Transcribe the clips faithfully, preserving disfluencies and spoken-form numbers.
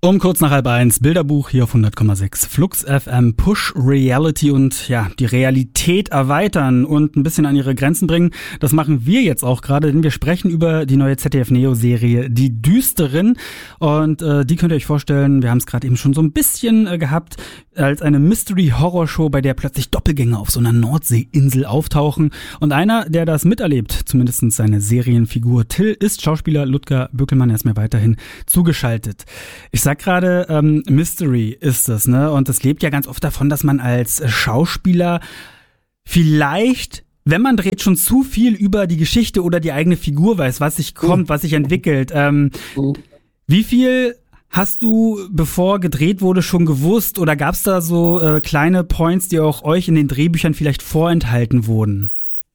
Um kurz nach halb eins, Bilderbuch hier auf hundert Komma sechs, Flux F M, Push Reality und ja, die Realität erweitern und ein bisschen an ihre Grenzen bringen. Das machen wir jetzt auch gerade, denn wir sprechen über die neue Z D F-Neo-Serie Die Düsteren und äh, die könnt ihr euch vorstellen, wir haben es gerade eben schon so ein bisschen äh, gehabt, als eine Mystery-Horror-Show, bei der plötzlich Doppelgänger auf so einer Nordseeinsel auftauchen und einer, der das miterlebt, zumindest seine Serienfigur Till, ist Schauspieler Ludger Böckelmann, er ist mir weiterhin zugeschaltet. Ich sag gerade, ähm, Mystery ist es, ne? Und das lebt ja ganz oft davon, dass man als Schauspieler vielleicht, wenn man dreht, schon zu viel über die Geschichte oder die eigene Figur weiß, was sich kommt, was sich entwickelt. Ähm, wie viel hast du, bevor gedreht wurde, schon gewusst oder gab es da so äh, kleine Points, die auch euch in den Drehbüchern vielleicht vorenthalten wurden?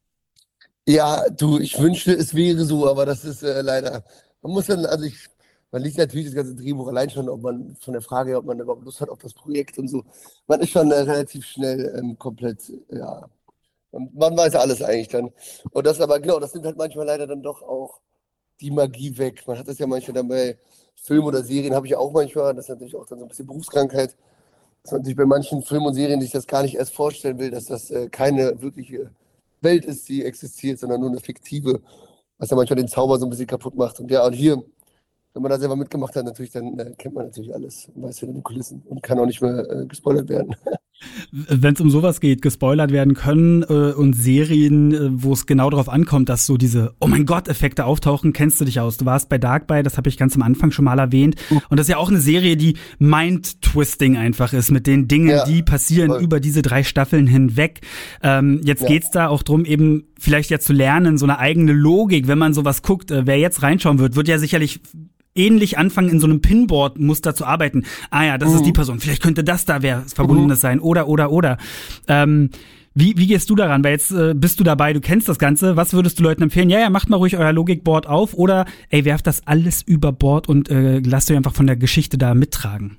Ja, du, ich wünschte, es wäre so, aber das ist äh, leider, man muss dann, also ich, man liest natürlich das ganze Drehbuch allein schon, ob man von der Frage, ob man überhaupt Lust hat auf das Projekt und so. Man ist schon äh, relativ schnell ähm, komplett, ja, man, man weiß alles eigentlich dann. Und das aber, genau, das nimmt halt manchmal leider dann doch auch die Magie weg. Man hat das ja manchmal dann bei Filmen oder Serien, habe ich ja auch manchmal, das ist natürlich auch dann so ein bisschen Berufskrankheit, dass man sich bei manchen Filmen und Serien sich das gar nicht erst vorstellen will, dass das äh, keine wirkliche Welt ist, die existiert, sondern nur eine fiktive, was ja manchmal den Zauber so ein bisschen kaputt macht. Und ja, und hier, wenn man da selber mitgemacht hat, natürlich, dann äh, kennt man natürlich alles und weiß hinter den Kulissen und kann auch nicht mehr äh, gespoilert werden. Wenn es um sowas geht, gespoilert werden können äh, und Serien, äh, wo es genau darauf ankommt, dass so diese Oh mein Gott-Effekte auftauchen, kennst du dich aus. Du warst bei Dark bei, das habe ich ganz am Anfang schon mal erwähnt. Und das ist ja auch eine Serie, die Mind-Twisting einfach ist, mit den Dingen, ja, die passieren voll über diese drei Staffeln hinweg. Ähm, jetzt ja. geht's da auch drum, eben vielleicht ja zu lernen, so eine eigene Logik, wenn man sowas guckt. Äh, wer jetzt reinschauen wird, wird ja sicherlich ähnlich anfangen, in so einem Pinboard-Muster zu arbeiten. Ah ja, das mhm. ist die Person. Vielleicht könnte das da wer Verbundenes mhm. sein. Oder, oder, oder. Ähm, wie, wie gehst du daran? Weil jetzt äh, bist du dabei, du kennst das Ganze. Was würdest du Leuten empfehlen? Ja, ja, macht mal ruhig euer Logikboard auf. Oder, ey, werft das alles über Bord und äh, lasst euch einfach von der Geschichte da mittragen.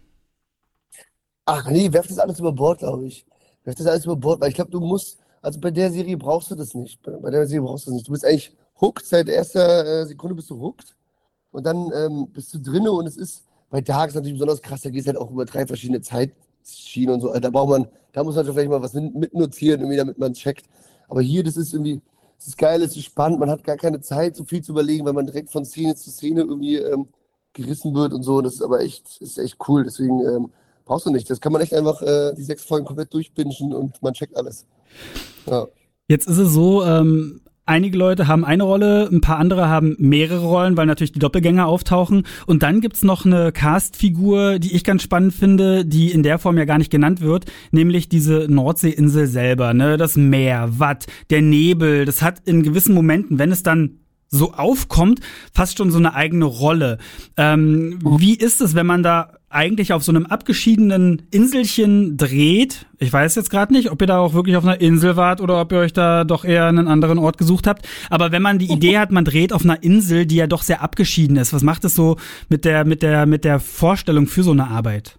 Ach nee, werft das alles über Bord, glaube ich. Werft das alles über Bord, weil ich glaube, du musst, also bei der Serie brauchst du das nicht. Bei der Serie brauchst du das nicht. Du bist eigentlich hooked, seit erster äh, Sekunde bist du hooked. Und dann ähm, bist du drinne und es ist, bei Dark ist natürlich besonders krass, da geht es halt auch über drei verschiedene Zeitschienen und so. Also da braucht man, da muss man schon vielleicht mal was mitnotieren, irgendwie, damit man checkt. Aber hier, das ist irgendwie, es ist geil, es ist spannend, man hat gar keine Zeit, so viel zu überlegen, weil man direkt von Szene zu Szene irgendwie ähm, gerissen wird und so. Das ist aber echt, das ist echt cool. Deswegen ähm, brauchst du nicht. Das kann man echt einfach äh, die sechs Folgen komplett durchbingen und man checkt alles. Ja. Jetzt ist es so, ähm, einige Leute haben eine Rolle, ein paar andere haben mehrere Rollen, weil natürlich die Doppelgänger auftauchen. Und dann gibt's noch eine Castfigur, die ich ganz spannend finde, die in der Form ja gar nicht genannt wird, nämlich diese Nordseeinsel selber, ne? Das Meer, Watt, der Nebel, das hat in gewissen Momenten, wenn es dann so aufkommt, fast schon so eine eigene Rolle. Ähm, wie ist es, wenn man da eigentlich auf so einem abgeschiedenen Inselchen dreht? Ich weiß jetzt gerade nicht, ob ihr da auch wirklich auf einer Insel wart oder ob ihr euch da doch eher einen anderen Ort gesucht habt. Aber wenn man die Idee hat, man dreht auf einer Insel, die ja doch sehr abgeschieden ist, was macht es so mit der, mit der, mit der Vorstellung für so eine Arbeit?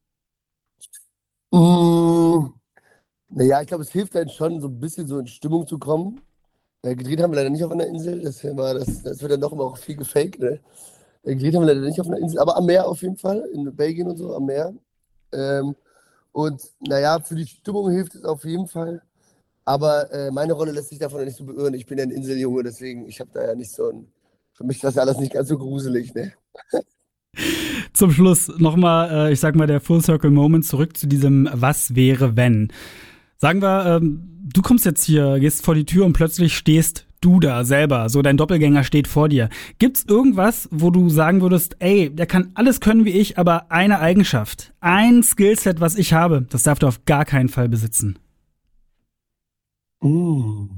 Mm, naja, ich glaube, es hilft einem schon, so ein bisschen so in Stimmung zu kommen. Äh, gedreht haben wir leider nicht auf einer Insel, das, war das, das wird dann doch immer auch viel gefaked. Ne? Äh, gedreht haben wir leider nicht auf einer Insel, aber am Meer auf jeden Fall, in Belgien und so, am Meer. Ähm, und naja, für die Stimmung hilft es auf jeden Fall. Aber äh, meine Rolle lässt sich davon ja nicht so beirren. Ich bin ja ein Inseljunge, deswegen, ich habe da ja nicht so ein, für mich ist das ja alles nicht ganz so gruselig, ne? Zum Schluss nochmal, äh, ich sag mal, der Full Circle Moment zurück zu diesem Was wäre wenn. Sagen wir, ähm, du kommst jetzt hier, gehst vor die Tür und plötzlich stehst du da selber, so dein Doppelgänger steht vor dir. Gibt's irgendwas, wo du sagen würdest, ey, der kann alles können wie ich, aber eine Eigenschaft, ein Skillset, was ich habe, das darf du auf gar keinen Fall besitzen? Mm.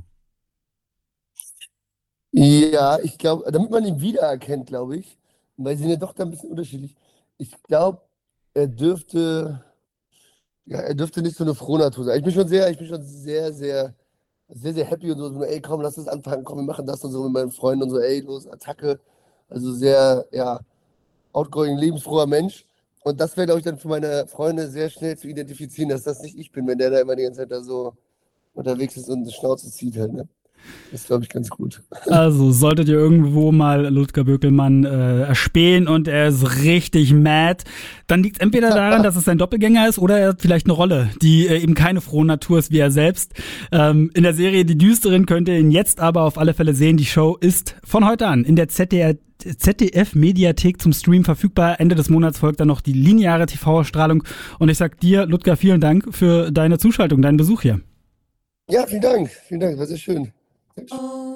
Ja, ich glaube, damit man ihn wiedererkennt, glaube ich, weil sie sind ja doch da ein bisschen unterschiedlich. Ich glaube, er dürfte, ja, er dürfte nicht so eine Frohnatur sein. Ich bin schon sehr, ich bin schon sehr, sehr, sehr, sehr happy und so, ey, komm, lass uns anfangen, komm, wir machen das und so mit meinen Freunden und so, ey, los, Attacke. Also sehr, ja, outgoing, lebensfroher Mensch. Und das wäre, glaube ich, dann für meine Freunde sehr schnell zu identifizieren, dass das nicht ich bin, wenn der da immer die ganze Zeit da so unterwegs ist und die Schnauze zieht halt, ne? Das ist, glaube ich, ganz gut. Also solltet ihr irgendwo mal Ludger Bökelmann äh, erspähen und er ist richtig mad, dann liegt es entweder daran, dass es sein Doppelgänger ist oder er hat vielleicht eine Rolle, die äh, eben keine frohe Natur ist wie er selbst. Ähm, in der Serie Die Düsteren könnt ihr ihn jetzt aber auf alle Fälle sehen. Die Show ist von heute an in der Z D F Z D F-Mediathek zum Stream verfügbar. Ende des Monats folgt dann noch die lineare T V-Ausstrahlung. Und ich sag dir, Ludger, vielen Dank für deine Zuschaltung, deinen Besuch hier. Ja, vielen Dank. Vielen Dank, war sehr schön. Dankeschön.